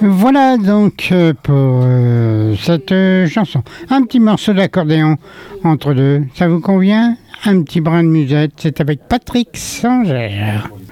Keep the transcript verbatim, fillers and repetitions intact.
Voilà donc euh, pour euh, cette euh, chanson. Un petit morceau d'accordéon entre deux. Ça vous convient? Un petit brin de musette. C'est avec Patrick Sanger.